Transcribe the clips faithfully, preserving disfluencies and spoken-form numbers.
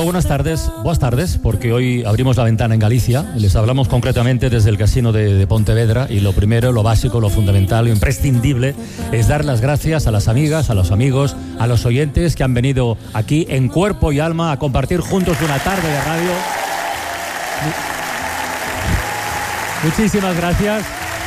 buenas tardes, buenas tardes, porque hoy abrimos la ventana en Galicia. Les hablamos concretamente desde el casino de, de Pontevedra, y lo primero, lo básico, lo fundamental, lo imprescindible es dar las gracias a las amigas, a los amigos, a los oyentes que han venido aquí en cuerpo y alma a compartir juntos una tarde de radio. Muchísimas gracias.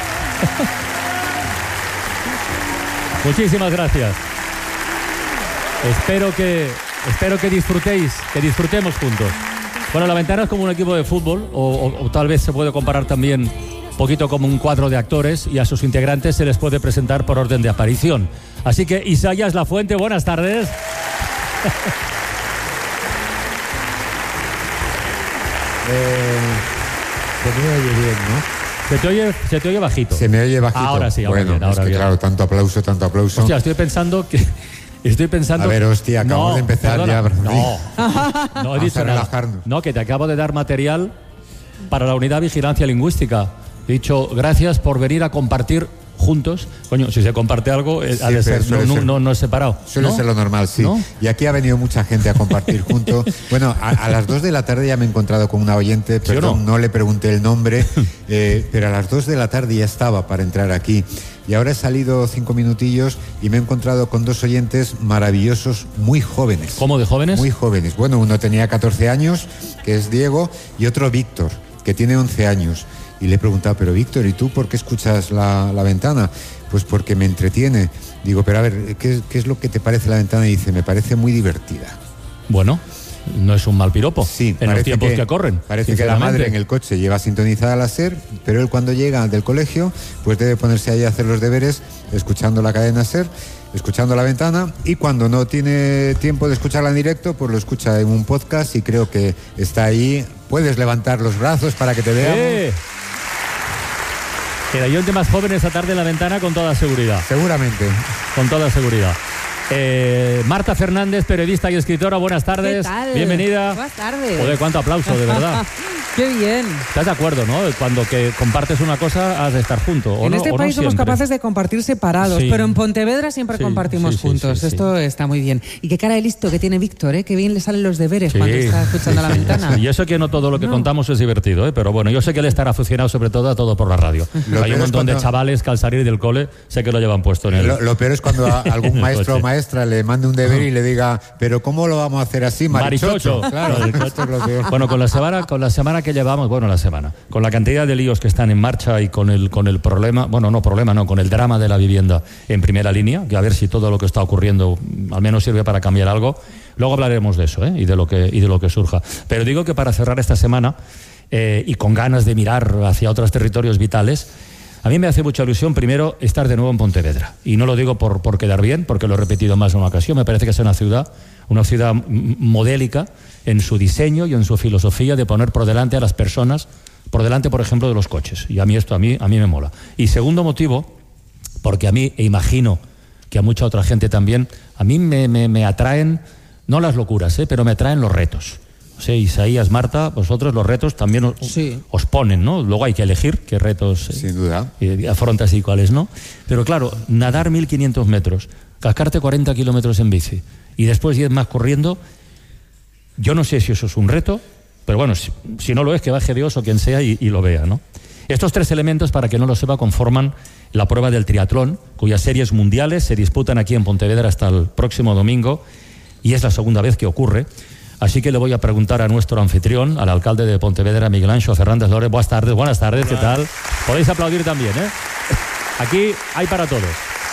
Muchísimas gracias. Espero que, espero que disfrutéis, que disfrutemos juntos. Bueno, la ventana es como un equipo de fútbol, o, o, o tal vez se puede comparar también un poquito como un cuadro de actores, y a sus integrantes se les puede presentar por orden de aparición. Así que, Isaías Lafuente, buenas tardes. eh, se me oye bien, ¿no? Se te oye, se te oye bajito. Se me oye bajito. Ahora sí, ahora bueno, bien, ahora es que bien. claro, tanto aplauso, tanto aplauso. Hostia, estoy pensando que... Estoy pensando... A ver, hostia, acabamos no, de empezar perdona, ya. No, no he dicho nada. Relajarnos. No, que te acabo de dar material para la unidad de vigilancia lingüística. He dicho, gracias por venir a compartir juntos. Coño, si se comparte algo, eh, sí, ha de ser, no, ser, no, no, no es separado. Suele ¿no? ser lo normal, sí. ¿No? Y aquí ha venido mucha gente a compartir juntos. Bueno, a, a las dos de la tarde ya me he encontrado con una oyente, perdón, ¿Sí no? no le pregunté el nombre, eh, pero a las dos de la tarde ya estaba para entrar aquí. Y ahora he salido cinco minutillos y me he encontrado con dos oyentes maravillosos, muy jóvenes. ¿Cómo de jóvenes? Muy jóvenes. Bueno, uno tenía catorce años, que es Diego, y otro Víctor, que tiene once años. Y le he preguntado, pero Víctor, ¿y tú por qué escuchas la, la ventana? Pues porque me entretiene. Digo, pero a ver, ¿qué, ¿qué es lo que te parece la ventana? Y dice, me parece muy divertida. Bueno, no es un mal piropo. Sí, en los tiempos que, que corren. Parece que la madre en el coche lleva sintonizada la SER, pero él cuando llega del colegio, pues debe ponerse ahí a hacer los deberes, escuchando la cadena SER, escuchando la ventana, y cuando no tiene tiempo de escucharla en directo, pues lo escucha en un podcast, y creo que está ahí. Puedes levantar los brazos para que te veamos. ¡Eh! Que la oyente más joven esta tarde en la ventana, con toda seguridad. Seguramente. Con toda seguridad. Eh, Marta Fernández, periodista y escritora, buenas tardes. ¿Qué tal? Bienvenida. Buenas tardes. Joder, cuánto aplauso, de verdad. Qué bien. ¿Estás de acuerdo, no? Cuando que compartes una cosa, has de estar junto. ¿O en no, este o país no somos siempre? capaces de compartir separados, Sí. pero en Pontevedra siempre Sí, compartimos sí, sí, juntos. sí, sí. Esto está muy bien. Y qué cara de listo que tiene Víctor, ¿eh? Qué bien le salen los deberes Sí. cuando está escuchando Sí, la sí, ventana. sí. Y eso que no todo lo que No. contamos es divertido, ¿eh? Pero bueno, yo sé que él estará aficionado sobre todo a todo por la radio. Lo Hay un peor es montón cuando- de chavales que al salir del cole sé que lo llevan puesto en el... Lo, lo peor es cuando a algún el maestro o coche. maestra le mande un deber y le diga, pero ¿cómo lo vamos a hacer así, marichocho? Marichocho. Claro, esto es lo peor. Bueno, con la semana, con la semana que llevamos, bueno, la semana, con la cantidad de líos que están en marcha y con el, con el problema, bueno, no problema, no, con el drama de la vivienda en primera línea, que a ver si todo lo que está ocurriendo al menos sirve para cambiar algo. Luego hablaremos de eso, ¿eh? y de lo que y de lo que surja. Pero digo que para cerrar esta semana eh, y con ganas de mirar hacia otros territorios vitales, a mí me hace mucha ilusión, primero, estar de nuevo en Pontevedra. Y no lo digo por, por quedar bien, porque lo he repetido más de una ocasión. Me parece que es una ciudad, una ciudad m- modélica en su diseño y en su filosofía de poner por delante a las personas, por delante, por ejemplo, de los coches. Y a mí esto a mí, a mí me mola. Y segundo motivo, porque a mí, e imagino que a mucha otra gente también, a mí me, me, me atraen, no las locuras, ¿eh? pero me atraen los retos. O sea, Isaías, Marta, vosotros los retos también os, Sí. os ponen, ¿no? Luego hay que elegir qué retos eh, Sin duda. eh, afrontas y cuáles no. Pero claro, nadar mil quinientos metros, cascarte cuarenta kilómetros en bici y después diez más corriendo, yo no sé si eso es un reto, pero bueno, si, si no lo es, que baje Dios o quien sea y, y lo vea, ¿no? Estos tres elementos, para que no lo sepa, conforman la prueba del triatlón, cuyas series mundiales se disputan aquí en Pontevedra hasta el próximo domingo, y es la segunda vez que ocurre. Así que le voy a preguntar a nuestro anfitrión, al alcalde de Pontevedra, Miguel Anxo Fernández Lores. Buenas tardes, buenas tardes, ¿qué tal? Podéis aplaudir también, ¿eh? Aquí hay para todos.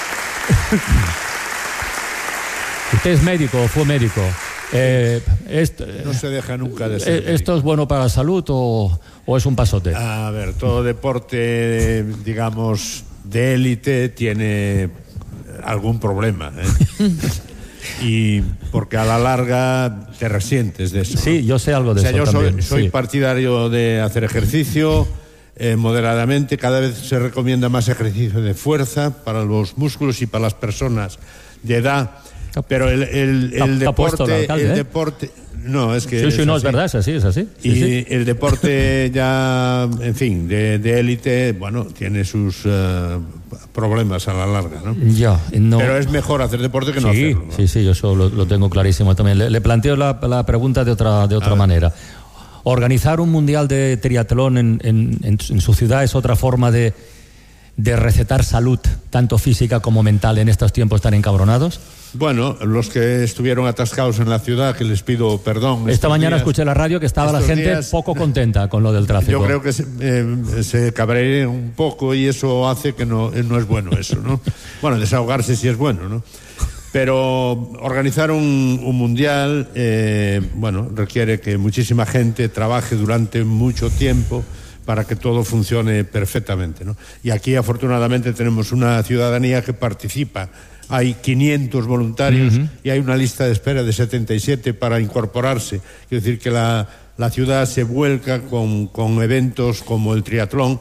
Usted es médico o fue médico. Eh, est- No se deja nunca de ser eh, médico. ¿Esto es bueno para la salud o, o es un pasote? A ver, todo deporte, digamos, de élite tiene algún problema, ¿eh? Y porque a la larga te resientes de eso, ¿no? Sí, yo sé algo de o sea, eso yo soy, también, soy sí. partidario de hacer ejercicio eh, moderadamente. Cada vez se recomienda más ejercicio de fuerza para los músculos y para las personas de edad. Pero el, el, el, el deporte... El, alcalde, el ¿eh? deporte no, es que... Sí, sí, es no, así. es verdad, es así, es así. Sí, y sí. el deporte ya, en fin, de, de élite, bueno, tiene sus uh, problemas a la larga, ¿no? Ya, no. Pero es mejor hacer deporte que no sí, hacerlo, ¿no? Sí, sí, yo eso lo, lo tengo clarísimo también. Le, le planteo la, la pregunta de otra, de otra manera. ¿Organizar un mundial de triatlón en, en, en, en su ciudad es otra forma de, de recetar salud, tanto física como mental, en estos tiempos tan encabronados? Bueno, los que estuvieron atascados en la ciudad, que les pido perdón. Esta mañana días, escuché en la radio que estaba la gente días, poco contenta con lo del tráfico. Yo creo que se, eh, se cabrea un poco y eso hace que no, no es bueno eso, ¿no? Bueno, desahogarse sí es bueno, ¿no? Pero organizar un, un mundial, eh, bueno, requiere que muchísima gente trabaje durante mucho tiempo para que todo funcione perfectamente, ¿no? Y aquí, afortunadamente, tenemos una ciudadanía que participa. Hay quinientos voluntarios uh-huh. y hay una lista de espera de setenta y siete para incorporarse. Quiero decir que la, la ciudad se vuelca con, con eventos como el triatlón.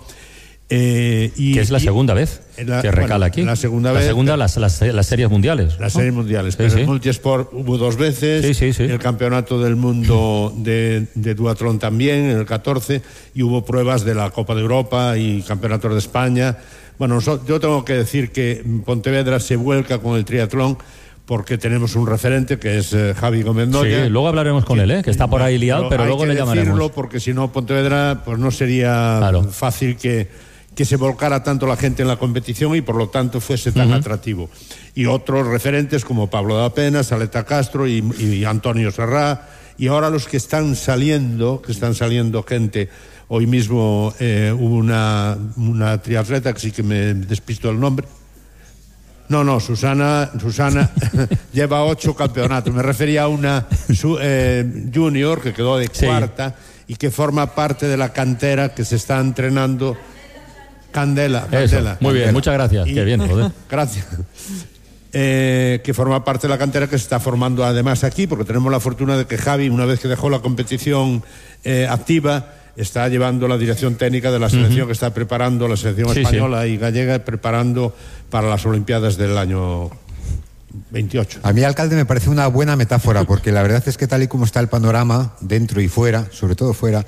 Eh, y, que es la y, segunda vez la, que recala bueno, aquí. La segunda la vez. Segunda, las, las, las series mundiales. Las series mundiales. Sí, pero sí. El multisport hubo dos veces. Sí, sí, sí. El campeonato del mundo de, de duatlón también, en el catorce. Y hubo pruebas de la Copa de Europa y campeonatos de España. Bueno, yo tengo que decir que Pontevedra se vuelca con el triatlón porque tenemos un referente que es eh, Javi Gómez Noya. Sí, luego hablaremos con que, él, ¿eh? que está por ahí liado, pero, pero luego le llamaremos. Hay que decirlo porque si no Pontevedra pues no sería claro. fácil que, que se volcara tanto la gente en la competición y por lo tanto fuese tan uh-huh. atractivo. Y otros referentes como Pablo da Pena, Saleta Castro y, y Antonio Serrá, y ahora los que están saliendo, que están saliendo gente. Hoy mismo eh, hubo una, una triatleta que sí que me despisto el nombre. No, no, Susana, Susana lleva ocho campeonatos. Me refería a una su, eh, junior que quedó de cuarta sí. y que forma parte de la cantera que se está entrenando. Candela. Candela Eso, muy Candela. bien, muchas gracias. Y, Qué bien, joder. Gracias. Eh, que forma parte de la cantera que se está formando además aquí, porque tenemos la fortuna de que Javi, una vez que dejó la competición eh, activa, está llevando la dirección técnica de la selección uh-huh. que está preparando, la selección sí, española sí. y gallega, preparando para las Olimpiadas del año veintiocho. A mí, alcalde, me parece una buena metáfora, porque la verdad es que tal y como está el panorama, dentro y fuera, sobre todo fuera,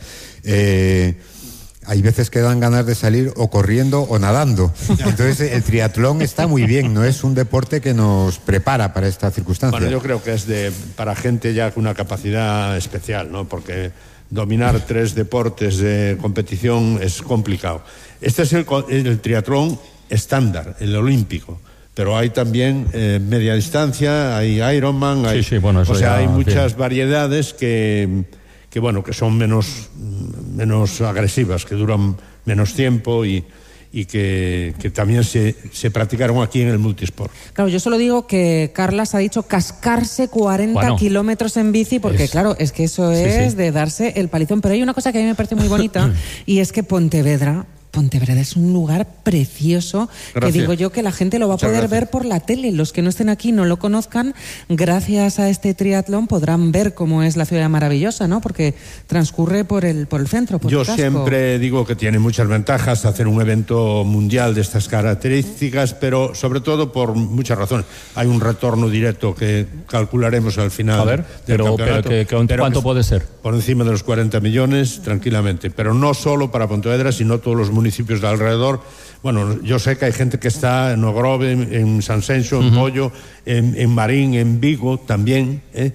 eh, hay veces que dan ganas de salir o corriendo o nadando. Entonces el triatlón está muy bien, no es un deporte que nos prepara para esta circunstancia. Bueno, yo creo que es de para gente ya con una capacidad especial, ¿no? Porque dominar tres deportes de competición es complicado. Este es el, el triatlón estándar, el olímpico. Pero hay también eh, media distancia, hay Ironman, hay, sí, sí, bueno, eso o sea, ya, hay muchas bien. variedades que, que, bueno, que son menos, menos agresivas, que duran menos tiempo y, y que, que también se, se practicaron aquí en el multisport. Claro, yo solo digo que Carlas ha dicho cascarse cuarenta bueno, kilómetros en bici, porque es, claro, es que eso es sí, sí. de darse el palizón. Pero hay una cosa que a mí me parece muy bonita y es que Pontevedra... Pontevedra es un lugar precioso. Gracias. Que digo yo que la gente lo va a Muchas poder gracias. ver por la tele. Los que no estén aquí no lo conozcan, gracias a este triatlón podrán ver cómo es la ciudad maravillosa, ¿no? Porque transcurre por el, por el centro, por Yo el casco. Siempre digo que tiene muchas ventajas hacer un evento mundial de estas características, pero sobre todo por muchas razones. Hay un retorno directo que calcularemos al final. A ver, del pero, campeonato, pero, que, que, pero ¿cuánto que puede ser? Por encima de los cuarenta millones, tranquilamente. Pero no solo para Pontevedra, sino todos los municipios de alrededor. Bueno, yo sé que hay gente que está en Ogrove, en San Senso, en uh-huh. Pollo, en, en Marín, en Vigo también, ¿eh?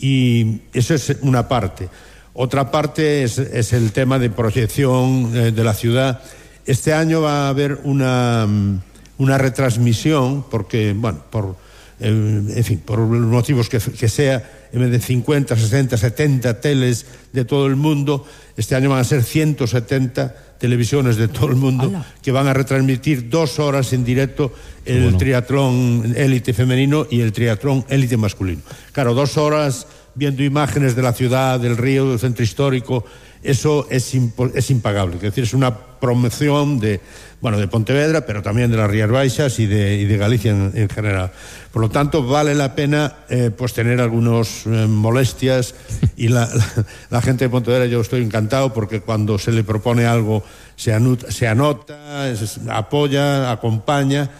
Y eso es una parte. Otra parte es, es el tema de proyección eh, de la ciudad. Este año va a haber una, una retransmisión, porque, bueno, por, eh, en fin, por los motivos que, que sea, en vez de cincuenta, sesenta, setenta teles de todo el mundo, este año van a ser ciento setenta televisiones de todo el mundo Hola. que van a retransmitir dos horas en directo el bueno. triatlón élite femenino y el triatlón élite masculino. Claro, dos horas viendo imágenes de la ciudad, del río, del centro histórico, eso es, impo- es impagable. Es decir, es una promoción de, bueno, de Pontevedra, pero también de las Rías Baixas y de, y de Galicia en, en general. Por lo tanto, vale la pena eh, pues tener algunas eh, molestias y la, la, la gente de Pontevedra, yo estoy encantado porque cuando se le propone algo se anota, se anota es, apoya, acompaña.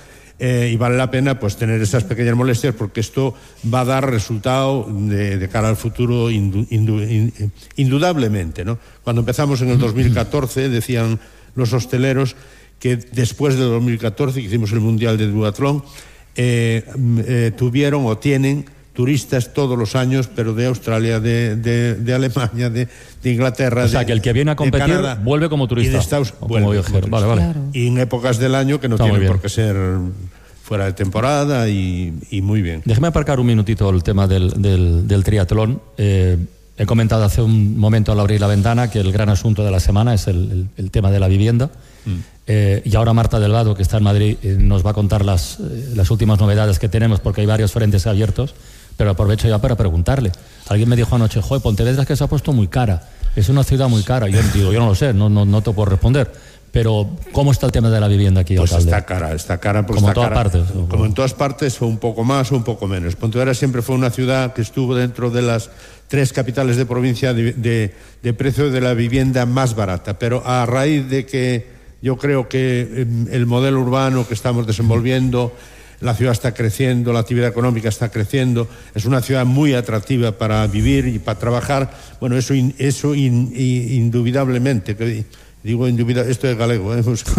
Eh, y vale la pena pues tener esas pequeñas molestias, porque esto va a dar resultado de, de cara al futuro indu, indu, indudablemente, ¿no? Cuando empezamos en el dos mil catorce decían los hosteleros que después del dos mil catorce, que hicimos el Mundial de Duatlón, eh, eh, tuvieron o tienen turistas todos los años, pero de Australia, de, de, de Alemania, de, de Inglaterra. O sea, de, que el que viene a competir Canadá, vuelve como turista. Y de Estados, como vuelve como vale, vale. Claro. Y en épocas del año que no Está tienen por qué ser fuera de temporada, y, y muy bien. Déjeme aparcar un minutito el tema del, del, del triatlón. Eh, he comentado hace un momento al abrir la ventana que el gran asunto de la semana es el, el, el tema de la vivienda. Mm. Eh, y ahora Marta Delgado, que está en Madrid, eh, nos va a contar las, eh, las últimas novedades que tenemos, porque hay varios frentes abiertos. Pero aprovecho ya para preguntarle. Alguien me dijo anoche, joder, Pontevedra es que se ha puesto muy cara. Es una ciudad muy cara. Yo digo, yo no lo sé, no, no, no te puedo responder. Pero, ¿cómo está el tema de la vivienda aquí, pues alcalde? Está cara, está cara. Pues como está en todas cara. partes. ¿O? Como en todas partes, o un poco más o un poco menos. Pontevedra siempre fue una ciudad que estuvo dentro de las tres capitales de provincia de, de, de precio de la vivienda más barata. Pero a raíz de que yo creo que el modelo urbano que estamos desenvolviendo, la ciudad está creciendo, la actividad económica está creciendo, es una ciudad muy atractiva para vivir y para trabajar. Bueno, eso, in, eso in, in, indubidablemente, que digo indubidable, esto es galego, ¿eh?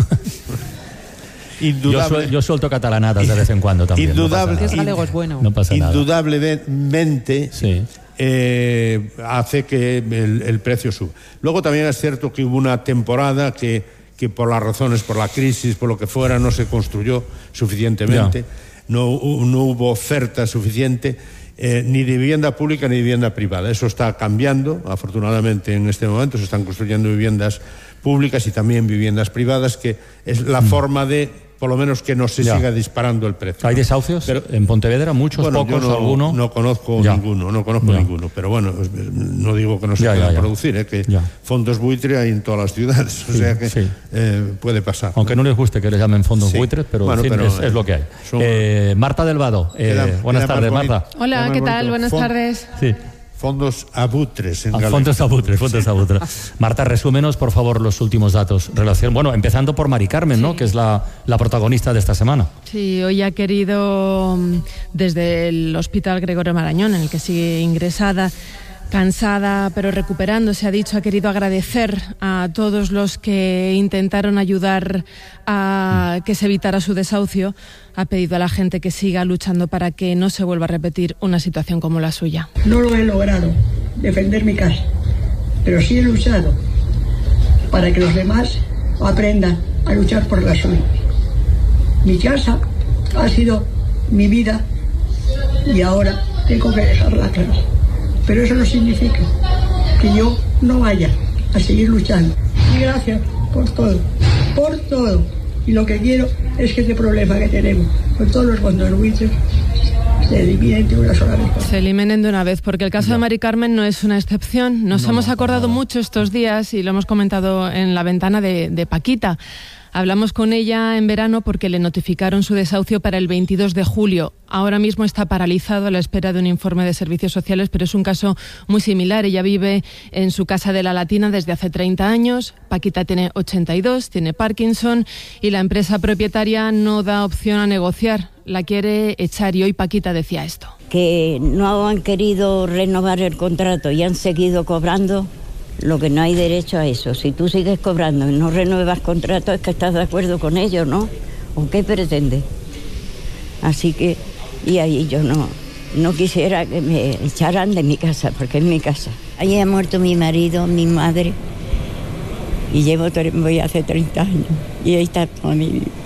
Indudable, yo, yo suelto catalanadas de vez en cuando también. Indudable, no es galego, es bueno. No pasa nada. Indudablemente sí. eh, hace que el, el precio suba. Luego también es cierto que hubo una temporada que que por las razones, por la crisis, por lo que fuera, no se construyó suficientemente, no, no hubo oferta suficiente, eh, ni de vivienda pública ni de vivienda privada. Eso está cambiando, afortunadamente en este momento se están construyendo viviendas públicas y también viviendas privadas, que es la mm. forma de, por lo menos, que no se ya. siga disparando el precio. ¿Hay desahucios pero, en Pontevedra? ¿Muchos, bueno, pocos, yo no, alguno? No conozco ya. ninguno, no conozco ya. ninguno, pero bueno, no digo que no se ya, pueda ya, ya. producir, ¿eh? que ya. fondos buitre hay en todas las ciudades, sí, o sea que sí. eh, puede pasar. Aunque no les guste que les llamen fondos sí. buitres, pero, bueno, en fin, pero es, es lo que hay. Son... Eh, Marta Delgado, eh, queda, buenas queda tardes, Marta. Hola, ¿qué tal? Buenas Fond... tardes. Sí. Fondos abutres en ah, Fondos abutres, fondos abutres. Marta, resúmenos, por favor, los últimos datos. Relación, bueno, empezando por Mari Carmen, sí. ¿no? Que es la, la protagonista de esta semana. Sí, hoy ha querido, desde el Hospital Gregorio Marañón, en el que sigue ingresada, cansada pero recuperándose, ha dicho, ha querido agradecer a todos los que intentaron ayudar a que se evitara su desahucio. Ha pedido a la gente que siga luchando para que no se vuelva a repetir una situación como la suya. No lo he logrado, defender mi casa, pero sí he luchado para que los demás aprendan a luchar por la suya. Mi casa ha sido mi vida y ahora tengo que dejarla clara. Pero eso no significa que yo no vaya a seguir luchando. Y gracias por todo, por todo. Y lo que quiero es que este problema que tenemos con todos los contribuyentes se eliminen de una sola vez. Se eliminen de una vez, porque el caso no. de Mari Carmen no es una excepción. Nos no, hemos acordado no. mucho estos días y lo hemos comentado en la ventana de, de Paquita. Hablamos con ella en verano porque le notificaron su desahucio para el veintidós de julio. Ahora mismo está paralizado a la espera de un informe de servicios sociales, pero es un caso muy similar. Ella vive en su casa de La Latina desde hace treinta años. Paquita tiene ochenta y dos, tiene Parkinson y la empresa propietaria no da opción a negociar. La quiere echar y hoy Paquita decía esto. Que no han querido renovar el contrato y han seguido cobrando. Lo que no hay derecho a eso. Si tú sigues cobrando y no renuevas contrato es que estás de acuerdo con ellos, ¿no? ¿O qué pretendes? Así que, y ahí yo no, no quisiera que me echaran de mi casa, porque es mi casa. Allí ha muerto mi marido, mi madre, y llevo, voy hace treinta años, y ahí está toda mi vida.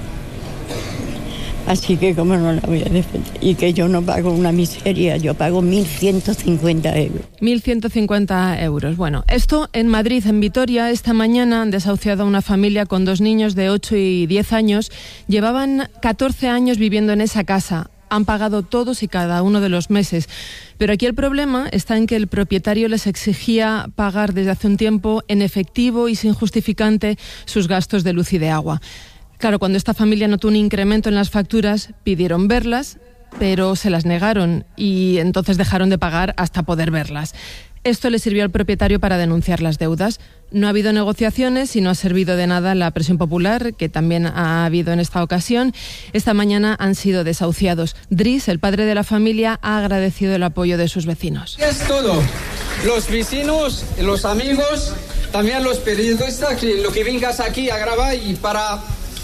Así que cómo no la voy a defender. Y que yo no pago una miseria, yo pago mil ciento cincuenta euros. mil ciento cincuenta euros. Bueno, esto en Madrid, en Vitoria, esta mañana han desahuciado a una familia con dos niños de ocho y diez años. Llevaban catorce años viviendo en esa casa. Han pagado todos y cada uno de los meses. Pero aquí el problema está en que el propietario les exigía pagar desde hace un tiempo en efectivo y sin justificante sus gastos de luz y de agua. Claro, cuando esta familia notó un incremento en las facturas, pidieron verlas, pero se las negaron y entonces dejaron de pagar hasta poder verlas. Esto le sirvió al propietario para denunciar las deudas. No ha habido negociaciones y no ha servido de nada la presión popular, que también ha habido en esta ocasión. Esta mañana han sido desahuciados. Dries, el padre de la familia, ha agradecido el apoyo de sus vecinos. Es todo. Los vecinos, los amigos, también los periodistas, que lo que vengas aquí a grabar, y para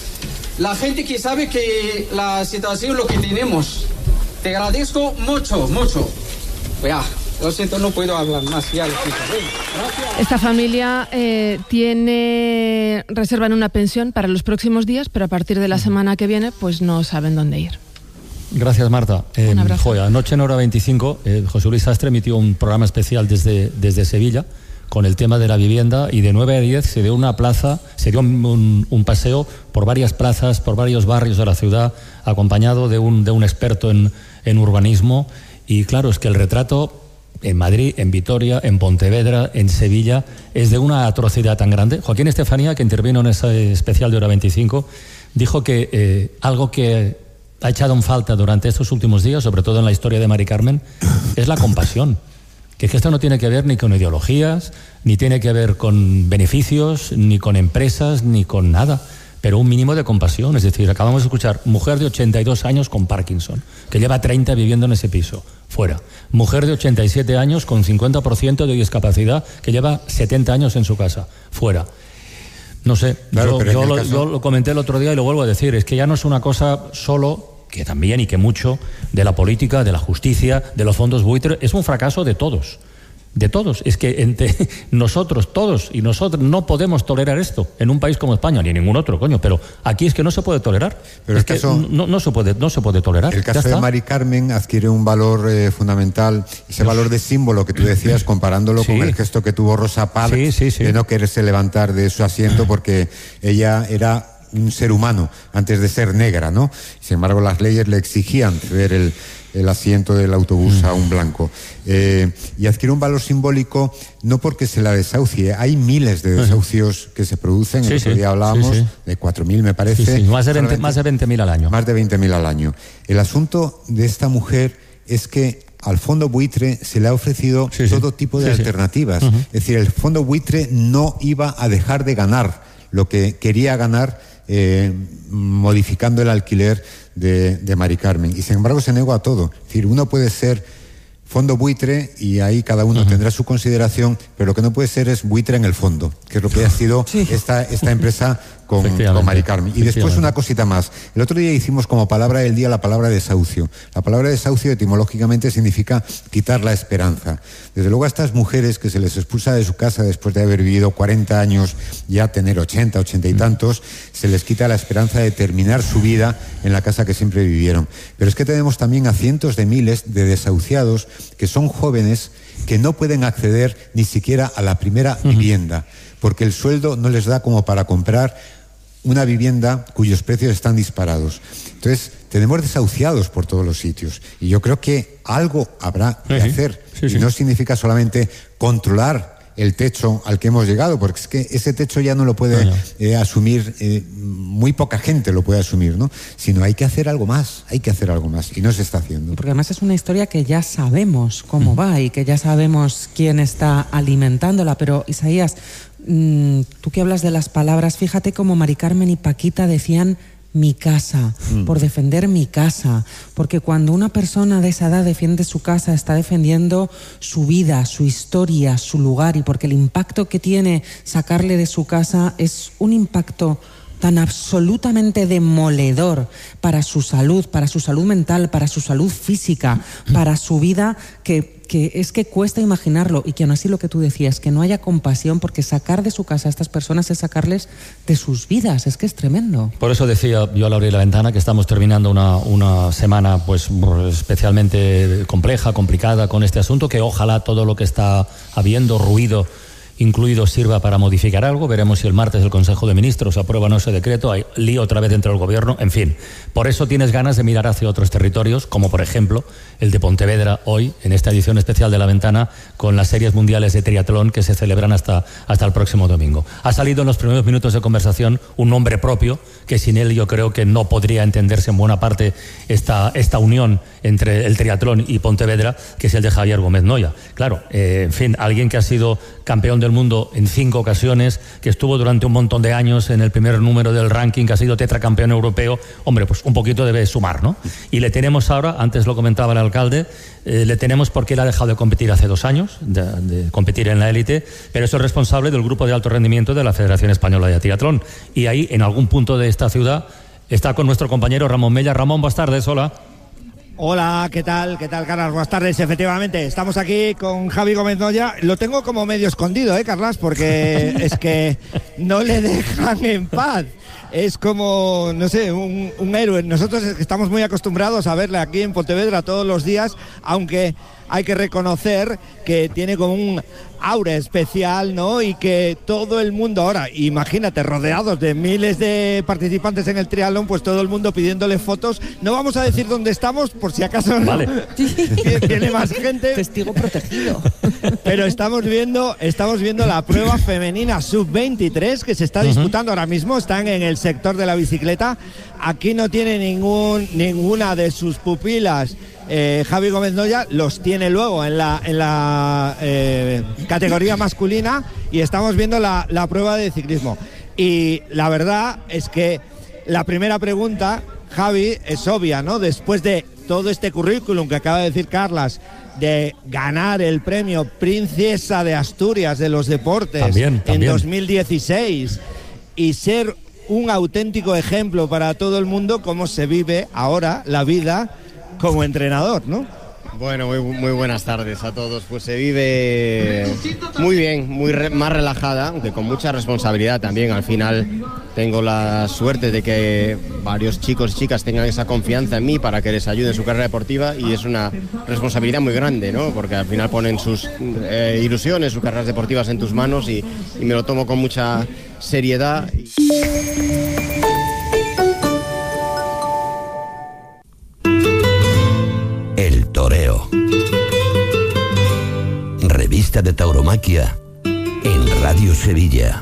la gente que sabe que la situación lo que tenemos. Te agradezco mucho, mucho. Ya. Lo siento, no puedo hablar más. Ya lo siento. Esta familia eh, tiene reserva en una pensión para los próximos días, pero a partir de la semana que viene pues no saben dónde ir. Gracias, Marta. Eh, un abrazo. Joya, anoche en Hora veinticinco, eh, José Luis Sastre emitió un programa especial desde, desde Sevilla con el tema de la vivienda, y de nueve a diez se dio una plaza, se dio un, un paseo por varias plazas, por varios barrios de la ciudad, acompañado de un, de un experto en, en urbanismo. Y claro, es que el retrato en Madrid, en Vitoria, en Pontevedra, en Sevilla, es de una atrocidad tan grande. Joaquín Estefanía, que intervino en ese especial de Hora veinticinco, dijo que eh, algo que ha echado en falta durante estos últimos días, sobre todo en la historia de Mari Carmen, es la compasión. Que, que esto no tiene que ver ni con ideologías, ni tiene que ver con beneficios, ni con empresas, ni con nada, pero un mínimo de compasión. Es decir, acabamos de escuchar mujer de ochenta y dos años con Parkinson, que lleva treinta viviendo en ese piso, fuera. Mujer de ochenta y siete años con cincuenta por ciento de discapacidad, que lleva setenta años en su casa, fuera. No sé, claro, yo, yo, lo, caso... yo lo comenté el otro día y lo vuelvo a decir, es que ya no es una cosa solo, que también y que mucho, de la política, de la justicia, de los fondos buitre, es un fracaso de todos. De todos. Es que entre nosotros, todos y nosotros, no podemos tolerar esto en un país como España, ni en ningún otro, coño, pero aquí es que no se puede tolerar. Pero es el caso, que no, no, se puede, no se puede tolerar. El caso de Mari Carmen adquiere un valor eh, fundamental, ese valor de símbolo que tú decías, comparándolo sí. con el gesto que tuvo Rosa Parks, sí, sí, sí. de no quererse levantar de su asiento porque ella era un ser humano antes de ser negra, ¿no? Sin embargo, las leyes le exigían ceder el el asiento del autobús a un blanco. Eh, y adquiere un valor simbólico no porque se la desahucie. Hay miles de desahucios que se producen. Sí, el otro sí, día hablábamos sí, sí. de cuatro mil, me parece. Sí, sí. Más de veinte mil al año. Más de veinte mil al año. El asunto de esta mujer es que al fondo buitre se le ha ofrecido sí, todo sí. tipo de sí, alternativas. Sí. Uh-huh. Es decir, el fondo buitre no iba a dejar de ganar lo que quería ganar eh, modificando el alquiler de, de Mari Carmen, y sin embargo se negó a todo. Es decir, uno puede ser fondo buitre y ahí cada uno uh-huh. tendrá su consideración, pero lo que no puede ser es buitre en el fondo, que es lo que ha sido sí. esta, esta empresa con, con Mari Carmen. Y después una cosita más. El otro día hicimos como palabra del día la palabra desahucio. La palabra desahucio etimológicamente significa quitar la esperanza. Desde luego a estas mujeres que se les expulsa de su casa después de haber vivido cuarenta años, ya tener ochenta, ochenta y tantos, se les quita la esperanza de terminar su vida en la casa que siempre vivieron. Pero es que tenemos también a cientos de miles de desahuciados que son jóvenes que no pueden acceder ni siquiera a la primera uh-huh. vivienda, porque el sueldo no les da como para comprar una vivienda cuyos precios están disparados. Entonces, tenemos desahuciados por todos los sitios. Y yo creo que algo habrá que sí, hacer. Sí, sí. Y no significa solamente controlar el techo al que hemos llegado, porque es que ese techo ya no lo puede no, no. Eh, asumir, eh, muy poca gente lo puede asumir, ¿no? Sino hay que hacer algo más, hay que hacer algo más, y no se está haciendo. Porque además es una historia que ya sabemos cómo mm. va y que ya sabemos quién está alimentándola, pero Isaías, mmm, tú que hablas de las palabras, fíjate cómo Mari Carmen y Paquita decían mi casa, mm. por defender mi casa, porque cuando una persona de esa edad defiende su casa, está defendiendo su vida, su historia, su lugar, y porque el impacto que tiene sacarle de su casa es un impacto tan absolutamente demoledor para su salud, para su salud mental, para su salud física, para su vida, que, que es que cuesta imaginarlo, y que aún así lo que tú decías, que no haya compasión, porque sacar de su casa a estas personas es sacarles de sus vidas, es que es tremendo. Por eso decía yo al abrir la ventana que estamos terminando una, una semana pues especialmente compleja, complicada con este asunto, que ojalá todo lo que está habiendo ruido incluido, sirva para modificar algo. Veremos si el martes el Consejo de Ministros aprueba o no ese decreto. Hay lío otra vez dentro del Gobierno. En fin, por eso tienes ganas de mirar hacia otros territorios, como por ejemplo el de Pontevedra hoy, en esta edición especial de La Ventana, con las series mundiales de triatlón que se celebran hasta, hasta el próximo domingo. Ha salido en los primeros minutos de conversación un nombre propio, que sin él yo creo que no podría entenderse en buena parte esta, esta unión entre el triatlón y Pontevedra, que es el de Javier Gómez Noya. Claro, eh, en fin, alguien que ha sido campeón del mundo en cinco ocasiones, que estuvo durante un montón de años en el primer número del ranking, que ha sido tetracampeón europeo, hombre, pues un poquito debe sumar, ¿no? Y le tenemos ahora, antes lo comentaba el alcalde, eh, le tenemos porque él ha dejado de competir hace dos años, de, de competir en la élite, pero es el responsable del grupo de alto rendimiento de la Federación Española de Triatlón. Y ahí, en algún punto de esta ciudad, está con nuestro compañero Ramón Mella. Ramón, buenas tardes, hola. Hola, ¿qué tal? ¿Qué tal, Carlas? Buenas tardes. Efectivamente, estamos aquí con Javi Gómez Noya. Lo tengo como medio escondido, ¿eh, Carlas? Porque es que no le dejan en paz. Es como, no sé, un, un héroe. Nosotros estamos muy acostumbrados a verle aquí en Pontevedra todos los días, aunque hay que reconocer que tiene como un aura especial, ¿no? Y que todo el mundo ahora, imagínate, rodeados de miles de participantes en el triatlón, pues todo el mundo pidiéndole fotos. No vamos a decir dónde estamos, por si acaso vale. no tiene más gente. Testigo protegido. Pero estamos viendo, estamos viendo la prueba femenina sub veintitrés que se está disputando uh-huh. ahora mismo. Están en el sector de la bicicleta. Aquí no tiene ningún, ninguna de sus pupilas Eh, Javi Gómez Noya, los tiene luego en la, en la eh, categoría masculina, y estamos viendo la, la prueba de ciclismo. Y la verdad es que la primera pregunta, Javi, es obvia, ¿no? Después de todo este currículum que acaba de decir Carlas, de ganar el premio Princesa de Asturias de los Deportes también, también. en dos mil dieciséis y ser un auténtico ejemplo para todo el mundo, cómo se vive ahora la vida como entrenador, ¿no? Bueno, muy, muy buenas tardes a todos. Pues se vive muy bien, muy re, más relajada, aunque con mucha responsabilidad también. Al final tengo la suerte de que varios chicos y chicas tengan esa confianza en mí para que les ayude en su carrera deportiva, y es una responsabilidad muy grande, ¿no? Porque al final ponen sus eh, ilusiones, sus carreras deportivas en tus manos, y, y me lo tomo con mucha seriedad. El toreo. Revista de tauromaquia en Radio Sevilla.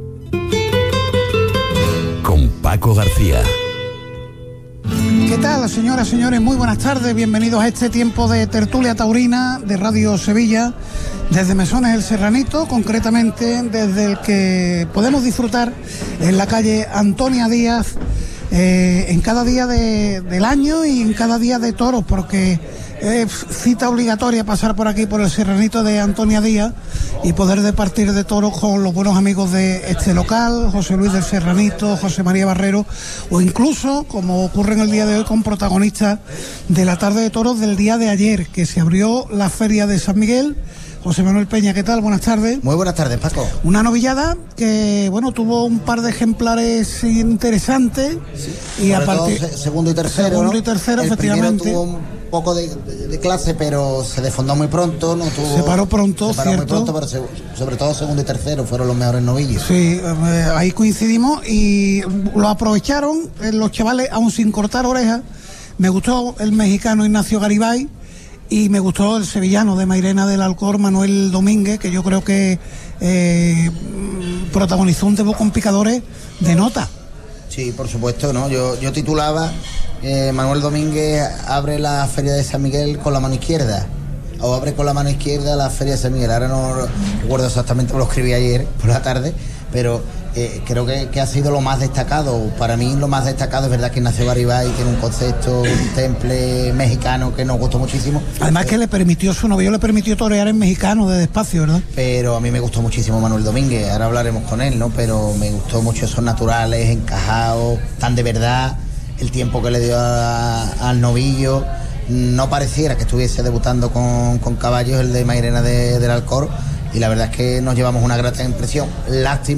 Con Paco García. ¿Qué tal, señoras y señores? Muy buenas tardes. Bienvenidos a este tiempo de tertulia taurina de Radio Sevilla, desde Mesones El Serranito, concretamente desde el que podemos disfrutar en la calle Antonia Díaz, eh, en cada día de, del año y en cada día de toros, porque es cita obligatoria pasar por aquí, por el Serranito de Antonia Díaz, y poder departir de toros con los buenos amigos de este local, José Luis del Serranito, José María Barrero, o incluso, como ocurre en el día de hoy, con protagonistas de la tarde de toros del día de ayer, que se abrió la feria de San Miguel. José Manuel Peña, ¿qué tal? Buenas tardes. Muy buenas tardes, Paco. Una novillada que, bueno, tuvo un par de ejemplares interesantes. Sí, y aparte se, segundo y tercero, segundo ¿no? y tercero, el efectivamente. Tuvo un poco de, de, de clase, pero se desfondó muy pronto, no tuvo. Se paró pronto, se paró cierto. muy pronto, pero se, sobre todo segundo y tercero fueron los mejores novillos. Sí, eh, ahí coincidimos y lo aprovecharon eh, los chavales, aún sin cortar orejas. Me gustó el mexicano Ignacio Garibay. Y me gustó el sevillano de Mairena del Alcor, Manuel Domínguez, que yo creo que eh, protagonizó un debut con picadores de nota. Sí, por supuesto, ¿no? Yo, yo titulaba, eh, Manuel Domínguez abre la feria de San Miguel con la mano izquierda, o abre con la mano izquierda la feria de San Miguel. Ahora no recuerdo exactamente, lo escribí ayer por la tarde, pero eh, creo que, que ha sido lo más destacado. Para mí lo más destacado es verdad que Ignacio Garibay tiene un concepto, un temple mexicano que nos gustó muchísimo. Además que le permitió, su novio le permitió torear en mexicano de despacio, ¿verdad? Pero a mí me gustó muchísimo Manuel Domínguez, ahora hablaremos con él, ¿no? Pero me gustó mucho esos naturales, encajados, tan de verdad, el tiempo que le dio a, al novillo. No pareciera que estuviese debutando con, con caballos el de Mairena de, del Alcor, y la verdad es que nos llevamos una grata impresión. Lástima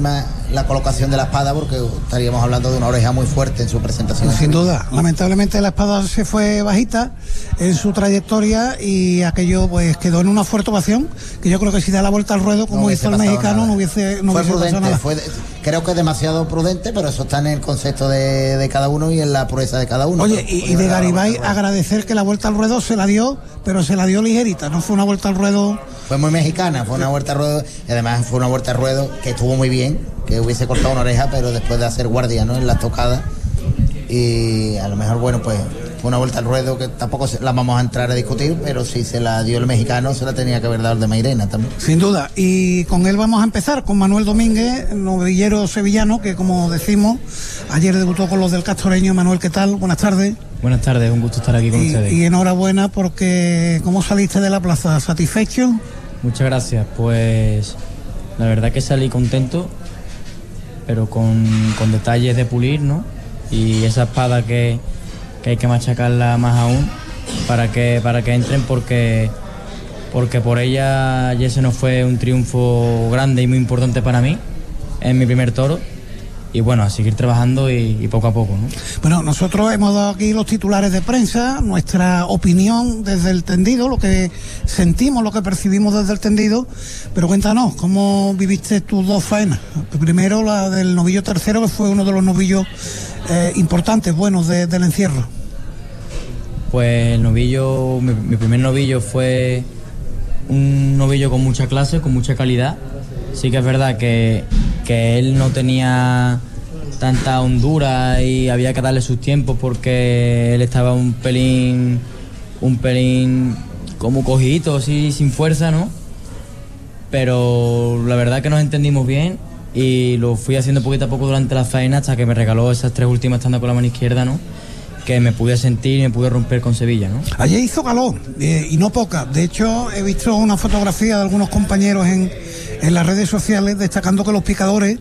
la colocación de la espada, porque estaríamos hablando de una oreja muy fuerte en su presentación. Sin duda, lamentablemente la espada se fue bajita en su trayectoria y aquello pues quedó en una fuerte ovación, que yo creo que si da la vuelta al ruedo, como no hizo el mexicano, nada. no hubiese, no fue hubiese prudente, pasado nada. Fue, creo que es demasiado prudente, pero eso está en el concepto de, de cada uno y en la pureza de cada uno. Oye, y, y de Garibay agradecer que la vuelta al ruedo se la dio, pero se la dio ligerita, no fue una vuelta al ruedo. Fue muy mexicana, fue una vuelta al ruedo, y además fue una vuelta al ruedo que estuvo muy bien, que hubiese cortado una oreja, pero después de hacer guardia, ¿no?, en la tocada. Y a lo mejor, bueno, pues fue una vuelta al ruedo que tampoco la vamos a entrar a discutir, pero si se la dio el mexicano, se la tenía que haber dado el de Mairena también. Sin duda, y con él vamos a empezar, con Manuel Domínguez, novillero sevillano, que como decimos, ayer debutó con los del Castoreño. Manuel, ¿qué tal? Buenas tardes. Buenas tardes, un gusto estar aquí con y, ustedes. Y enhorabuena, porque ¿cómo saliste de la plaza? ¿Satisfecho? Muchas gracias, pues la verdad que salí contento, pero con, con detalles de pulir, ¿no? Y esa espada que, que hay que machacarla más aún para que para que entren, porque porque por ella ayer se nos fue un triunfo grande y muy importante para mí en mi primer toro. Y bueno, a seguir trabajando y, y poco a poco, ¿no? Bueno, nosotros hemos dado aquí los titulares de prensa, nuestra opinión desde el tendido, lo que sentimos, lo que percibimos desde el tendido, pero cuéntanos, ¿cómo viviste tus dos faenas? Primero la del novillo tercero, que fue uno de los novillos eh, importantes, buenos de, del encierro. Pues el novillo, mi, mi primer novillo fue un novillo con mucha clase, con mucha calidad. Sí que es verdad que, que él no tenía tanta hondura y había que darle sus tiempos porque él estaba un pelín, un pelín como cojito, así, sin fuerza, ¿no? Pero la verdad que nos entendimos bien y lo fui haciendo poquito a poco durante la faena hasta que me regaló esas tres últimas estando con la mano izquierda, ¿no?, que me pude sentir y me pude romper con Sevilla, ¿no? Ayer hizo calor, eh, y no poca. De hecho, he visto una fotografía de algunos compañeros en, en las redes sociales destacando que los picadores,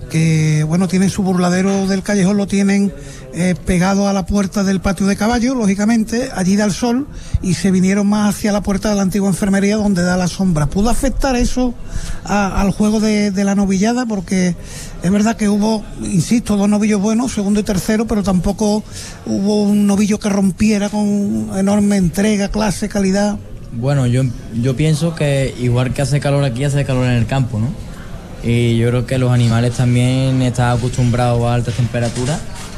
que bueno, tienen su burladero del callejón, lo tienen eh, pegado a la puerta del patio de caballo, lógicamente, allí da el sol, y se vinieron más hacia la puerta de la antigua enfermería donde da la sombra. ¿Pudo afectar eso a, al juego de, de la novillada? Porque es verdad que hubo, insisto, dos novillos buenos, segundo y tercero, pero tampoco hubo un novillo que rompiera con enorme entrega, clase, calidad. Bueno, yo, yo pienso que igual que hace calor aquí, hace calor en el campo, ¿no? Y yo creo que los animales también están acostumbrados a altas temperaturas.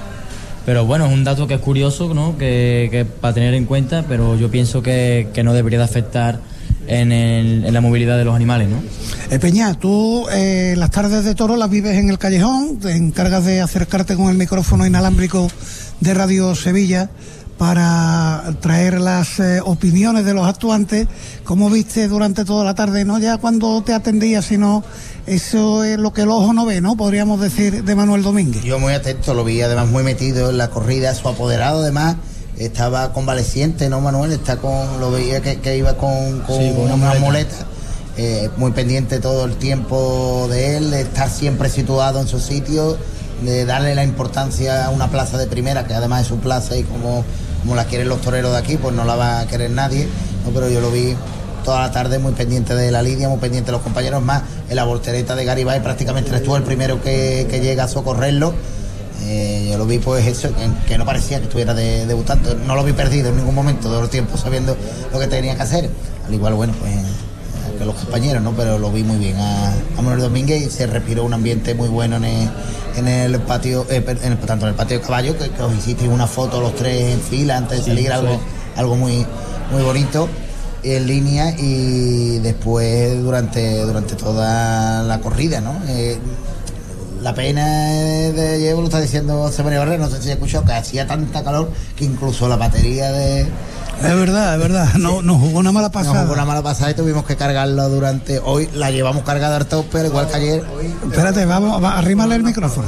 Pero bueno, es un dato que es curioso, ¿no?, que, que para tener en cuenta, pero yo pienso que, que no debería de afectar en, el, en la movilidad de los animales, ¿no? Eh, Peña, tú eh, las tardes de toro las vives en el callejón, te encargas de acercarte con el micrófono inalámbrico de Radio Sevilla para traer las eh, opiniones de los actuantes. ¿Cómo viste durante toda la tarde? No ya cuando te atendías, sino eso es lo que el ojo no ve, ¿no?, podríamos decir, de Manuel Domínguez. Yo muy atento, lo vi además muy metido en la corrida, su apoderado además estaba convaleciente, ¿no, Manuel? Está con, lo veía que, que iba con, con, sí, con una, una muleta, eh, muy pendiente todo el tiempo de él, de estar siempre situado en su sitio, de darle la importancia a una plaza de primera, que además es su plaza y como, como la quieren los toreros de aquí, pues no la va a querer nadie, ¿no? Pero yo lo vi toda la tarde muy pendiente de la lidia, muy pendiente de los compañeros, más en la voltereta de Garibay prácticamente estuvo el primero que, que llega a socorrerlo. Eh, yo lo vi pues eso, que, que no parecía que estuviera de, debutando, no lo vi perdido en ningún momento de los tiempos, sabiendo lo que tenía que hacer. Al igual, bueno, pues que los compañeros, ¿no? Pero lo vi muy bien a, a Manuel Domínguez y se respiró un ambiente muy bueno en el, en el patio, eh, en el, tanto en el patio de caballo, que, que os hicisteis una foto los tres en fila antes de salir, sí, algo, algo muy, muy bonito en línea, y después durante, durante toda la corrida, ¿no? Eh, la pena de ayer, lo está diciendo José María Barrero, no sé si he escuchado, que hacía tanta calor que incluso la batería de... Es verdad, es verdad, no, nos jugó una mala pasada. Nos jugó una mala pasada y tuvimos que cargarlo durante... Hoy la llevamos cargada al top, pero igual que ayer... Espérate, vamos, va, arrímale el micrófono.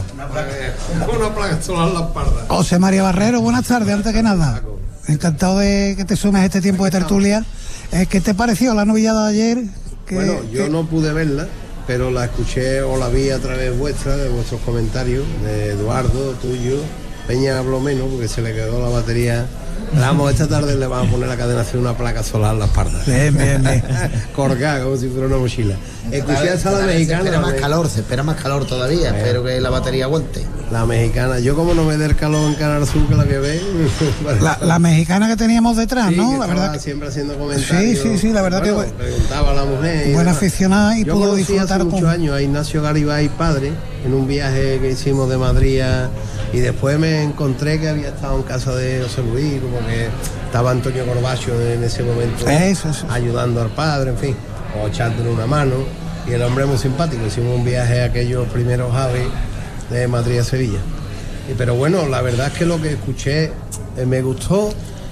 Una plaga solar en la espalda. José María Barrero, buenas tardes, antes que nada. Encantado de que te sumes a este tiempo de tertulia. ¿Qué te pareció la novillada de ayer? ¿Qué, bueno, yo qué? no pude verla, pero la escuché o la vi a través vuestra, de vuestros comentarios, de Eduardo, tuyo. Peña habló menos porque se le quedó la batería Vamos, esta tarde le vamos a poner la cadena hacer una placa solar en la espalda. Bien, bien, bien. Colgada, como si fuera una mochila. Escuché esa la mexicana. Se espera más me... calor, se espera más calor todavía. Bueno. Espero que la batería aguante. La mexicana, yo como no me dé el calor en Canal Sur que la que ve. la, la mexicana que teníamos detrás, sí, ¿no? Que la verdad que... siempre haciendo comentarios. Sí, sí, sí, la verdad bueno, que preguntaba a la mujer. Buena aficionada y yo pudo disfrutar hace con... muchos años a Ignacio Garibay padre en un viaje que hicimos de Madrid a... y después me encontré que había estado en casa de José Luis, como que estaba Antonio Corbacho en ese momento eso, eso. ayudando al padre, en fin, o echándole una mano, y el hombre muy simpático. Hicimos un viaje a aquellos primeros aves de Madrid a Sevilla. Y, pero bueno, la verdad es que lo que escuché eh, me gustó.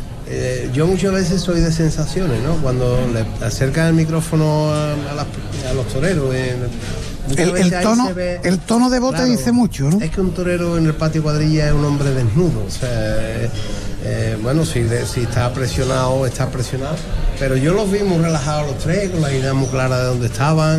Eh, yo muchas veces soy de sensaciones, ¿no? Cuando le acercan el micrófono a, a, las, a los toreros. Eh, el, el, tono, ve, el tono de voz claro, te dice mucho, ¿no? Es que un torero en el patio cuadrilla es un hombre desnudo. O sea, eh, eh, bueno, si, de, si está presionado, está presionado. Pero yo los vi muy relajados los tres, con la idea muy clara de dónde estaban.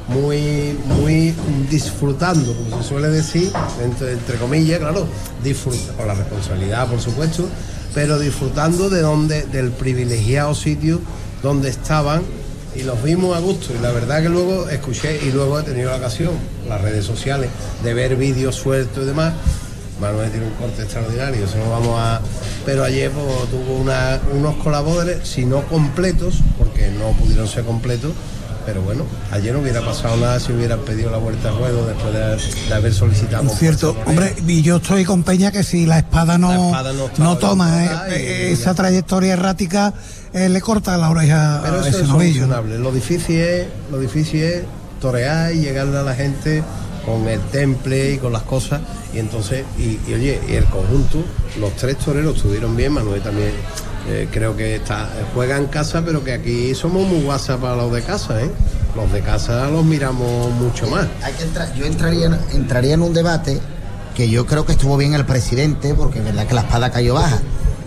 Muy, muy disfrutando, como se suele decir, entre, entre comillas, claro, disfruta, con la responsabilidad, por supuesto, pero disfrutando de donde, del privilegiado sitio donde estaban, y los vimos a gusto. Y la verdad que luego escuché, y luego he tenido la ocasión, las redes sociales, de ver vídeos sueltos y demás. Manuel tiene un corte extraordinario, eso no vamos a... Pero ayer pues, tuvo una, unos colaboradores, si no completos, porque no pudieron ser completos. Pero bueno, ayer no hubiera pasado nada si hubieran pedido la vuelta al ruedo después de, de haber solicitado. Cierto, hombre, y yo estoy con Peña que si la espada no, la espada no, no toma eh, esa trayectoria errática, eh, le corta la oreja pero a eso ese es novillo. Solucionable. Lo difícil es, lo difícil es torear y llegarle a la gente con el temple y con las cosas. Y entonces, y, y oye, y el conjunto, los tres toreros estuvieron bien, Manuel también. Eh, creo que está, juega en casa, pero que aquí somos muy guasa para los de casa, ¿eh? Los de casa los miramos mucho más. Hay que entrar, yo entraría, entraría en un debate que yo creo que estuvo bien el presidente, porque es verdad que la espada cayó baja.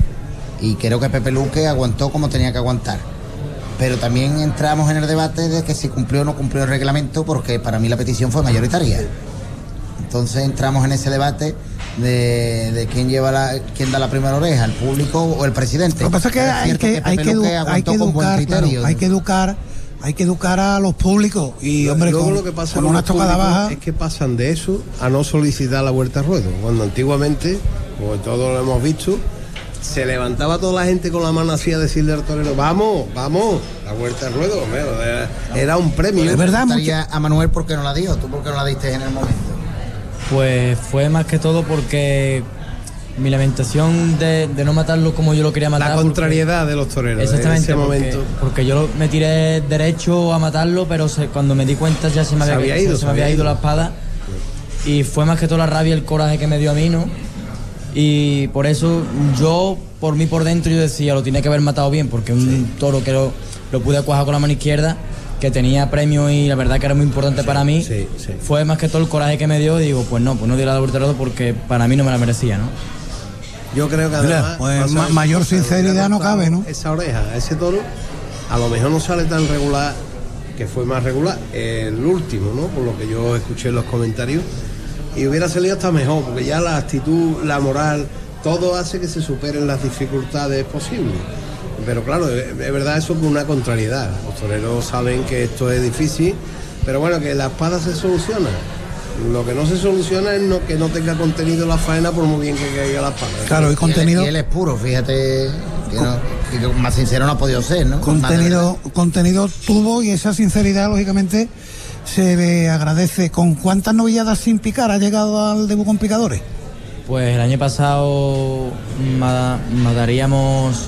Y creo que Pepe Luque aguantó como tenía que aguantar. Pero también entramos en el debate de que si cumplió o no cumplió el reglamento, porque para mí la petición fue mayoritaria. Entonces entramos en ese debate de, de quién lleva la, quién da la primera oreja, el público o el presidente. Lo que pasa es que hay que, que hay, que edu- hay que educar, claro, hay que educar, hay que educar a los públicos y Lo, hombre luego con, lo que pasa con una tocada baja es que pasan de eso a no solicitar la vuelta al ruedo. Cuando antiguamente, como todos lo hemos visto, se levantaba toda la gente con la mano así a decirle al torero, vamos, vamos, la vuelta al ruedo, hombre, era, era un premio. Es verdad, mucha... a Manuel porque no la dio, tú porque no la diste en el momento. Pues fue más que todo porque mi lamentación de, de no matarlo como yo lo quería matar. La contrariedad porque, de los toreros exactamente, en ese porque, momento. Porque yo me tiré derecho a matarlo, pero se, cuando me di cuenta ya se me había, se había, ido, se, se me había ido la espada. Y fue más que todo la rabia y el coraje que me dio a mí, ¿no? Y por eso yo, por mí por dentro, yo decía, lo tenía que haber matado bien, porque un sí. toro que lo, lo pude cuajar con la mano izquierda, que tenía premio y la verdad que era muy importante sí, para mí, sí, sí. fue más que todo el coraje que me dio. Digo, pues no, pues no dio la vuelta al ruedo porque para mí no me la merecía, ¿no? Yo creo que además pues ma- mayor sinceridad no cabe, ¿no? Esa oreja, ese toro, a lo mejor no sale tan regular, que fue más regular el último, ¿no? Por lo que yo escuché en los comentarios, y hubiera salido hasta mejor, porque ya la actitud, la moral, todo hace que se superen las dificultades posibles. Pero claro, es verdad eso con una contrariedad. Los toreros saben que esto es difícil, pero bueno, que la espada se soluciona. Lo que no se soluciona es no, que no tenga contenido la faena por muy bien que caiga la espada. Claro, y contenido... Y él, y él es puro, fíjate, que, no, que más sincero no ha podido ser, ¿no? Contenido, contenido tuvo y esa sinceridad, lógicamente, se le agradece. ¿Con cuántas novilladas sin picar ha llegado al debut con picadores? Pues el año pasado mataríamos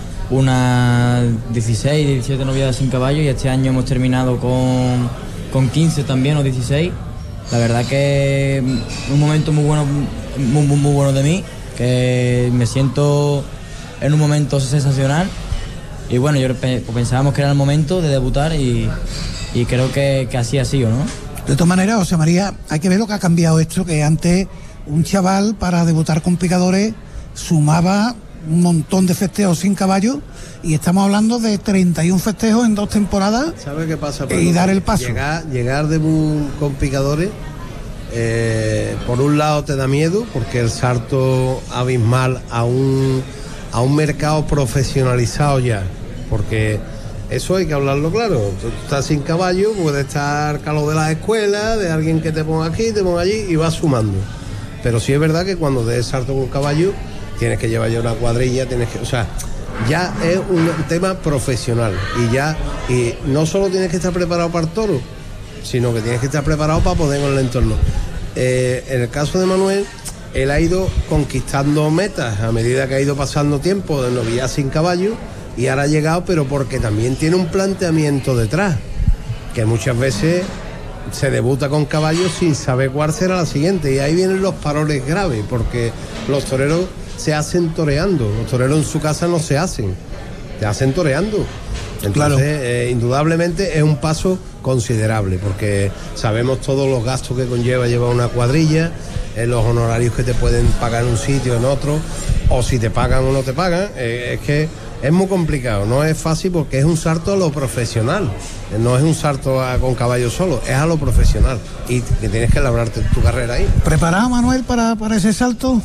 unas dieciséis, diecisiete novilladas sin caballo y este año hemos terminado con, con quince también o dieciséis. La verdad que un momento muy bueno, muy, muy, muy bueno de mí, que me siento en un momento sensacional y bueno, yo pensábamos que era el momento de debutar y, y creo que, que así ha sido, ¿no? De todas maneras, José María, hay que ver lo que ha cambiado esto, que antes un chaval para debutar con picadores sumaba un montón de festejos sin caballo y estamos hablando de treinta y uno festejos en dos temporadas. ¿Sabes qué pasa? Pero y dar el paso. Llegar, llegar debut con picadores, eh, por un lado te da miedo porque el salto abismal a un a un mercado profesionalizado ya, porque eso hay que hablarlo claro. Tú estás sin caballo, puede estar calor de las escuelas, de alguien que te ponga aquí, te ponga allí y vas sumando. Pero sí es verdad que cuando des salto con caballo tienes que llevar ya una cuadrilla, tienes que, o sea, ya es un tema profesional y ya y no solo tienes que estar preparado para el toro, sino que tienes que estar preparado para poder con el entorno. Eh, en el caso de Manuel, él ha ido conquistando metas a medida que ha ido pasando tiempo de novillar sin caballo y ahora ha llegado, pero porque también tiene un planteamiento detrás, que muchas veces se debuta con caballos sin saber cuál será la siguiente, y ahí vienen los parones graves, porque los toreros se hacen toreando, los toreros en su casa no se hacen, se hacen toreando. Entonces, claro. eh, indudablemente es un paso considerable, porque sabemos todos los gastos que conlleva llevar una cuadrilla, eh, los honorarios que te pueden pagar en un sitio, en otro, o si te pagan o no te pagan, eh, es que es muy complicado, no es fácil porque es un salto a lo profesional, no es un salto a, con caballo solo, es a lo profesional y que tienes que labrarte tu carrera ahí. ¿Preparado, Manuel, para, para ese salto?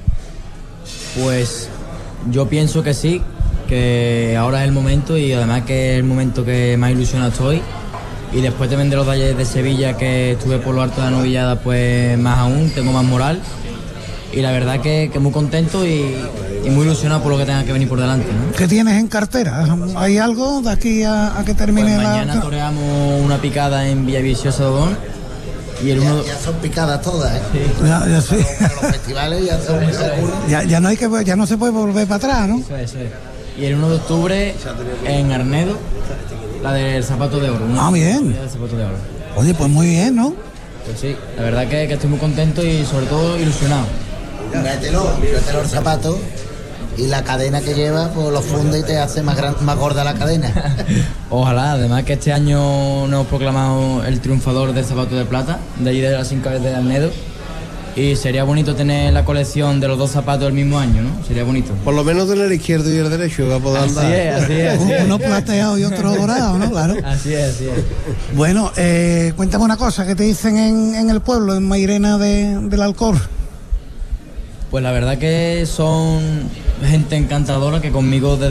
Pues yo pienso que sí, que ahora es el momento y además que es el momento que más ilusionado estoy, y después también de los talleres de Sevilla que estuve por lo alto de la novillada, pues más aún, tengo más moral. Y la verdad que, que muy contento y, y muy ilusionado por lo que tenga que venir por delante, ¿no? ¿Qué tienes en cartera? ¿Hay algo de aquí a, a que termine pues la...? Mañana toreamos una picada en Villaviciosa de Odón. Y el ya, uno... ya son picadas todas, ¿eh? Sí. Ya, ya sí. Los festivales ya son... ya, ya, no hay que, ya no se puede volver para atrás, ¿no? Eso es, eso es. Y el uno de octubre en Arnedo, la del zapato de oro. Ah, bien. Del zapato de oro. Oye, pues muy bien, ¿no? Pues sí, la verdad que, que estoy muy contento y sobre todo ilusionado. Mételo, mételo el zapato y la cadena que lleva, pues lo funde y te hace más, gran, más gorda la cadena. Ojalá, además que este año nos hemos proclamado el triunfador del zapato de plata, de allí de las cinco veces de Arnedo. Y sería bonito tener la colección de los dos zapatos del mismo año, ¿no? Sería bonito. Por lo menos tener el izquierdo y el derecho para poder así andar. Es, así es, así es. Uno plateado y otro dorado, ¿no? Claro. Así es, así es. Bueno, eh, cuéntame una cosa, ¿qué te dicen en, en el pueblo, en Mairena de, del Alcor? Pues la verdad que son gente encantadora que conmigo desde